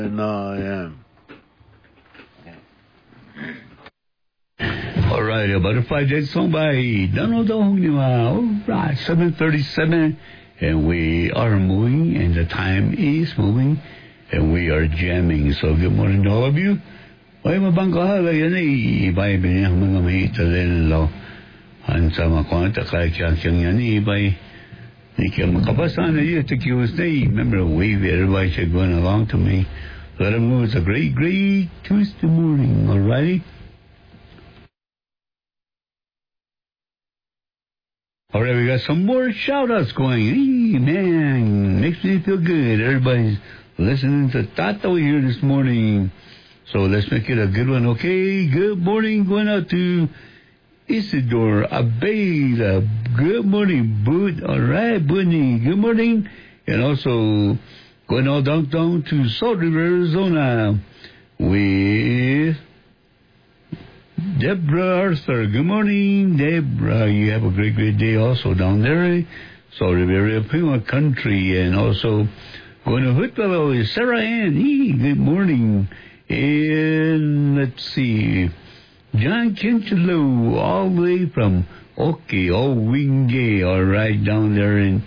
And I am. All right, a Butterfly Jet song by Donald O'Neill. All right, 7:37, and we are moving, and the time is moving, and we are jamming. So good morning to all of you. Ay, mabangkahala yan eh. Iba'y biniyang mga may italin lo. Ang sama ko ang takay-kyang yan eh. Iba'y hindi ka makabasa na yun. It's a Tuesday. Remember, wave everybody should going along to me. Let them know it's a great, great Tuesday morning. All righty? All right, we got some more shout-outs going. Hey, man, makes me feel good. Everybody's listening to Tato here this morning. So let's make it a good one, okay? Good morning, going out to Isidore Abela. Good morning, Bud. All right, Budney. Good morning. And also going all down to Salt River, Arizona with Deborah Arthur. Good morning, Deborah. You have a great, great day also down there. Salt River, Pima Country. And also going to Hoodfellow is Sarah Ann. Hey, good morning. And let's see, John Kinchelo, all the way from Wingay, all right, down there in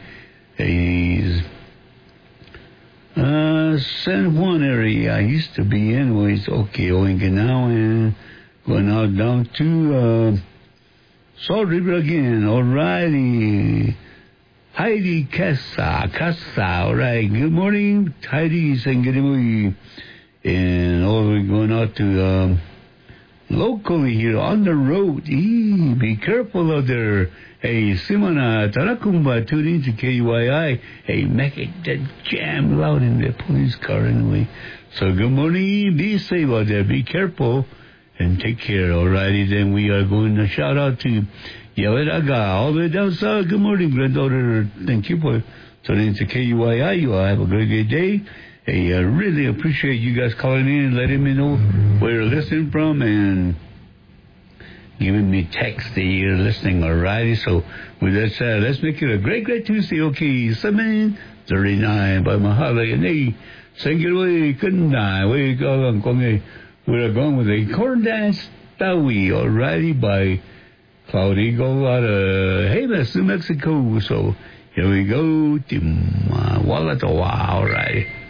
San Juan area. I used to be anyways, Wingay now, and going out down to Salt River again, all righty. Heidi Casa, all right, good morning, Heidi, saying good morning. And we're going out to locally here on the road. Be careful out there. Hey, Simona Tarakumba, tune in to KUII. Hey, make it that jam loud in the police car anyway. So good morning. Be safe out there. Be careful and take care. Alrighty, then we are going to shout out to Yaweraga all the way down south. Good morning, granddaughter. Thank you for tuning in to KUII. You all have a great, great day. Hey, I really appreciate you guys calling in and letting me know where you're listening from and giving me text that you're listening, alrighty? So, with that said, let's make it a great, great Tuesday, okay? 7:39 by Mahala. And hey, sing it away, couldn't die. We're going with a corn dance, Tawi, alrighty, by Cloud Eagle out of Hamas, New Mexico. So, here we go, Tim Walatawa, alright.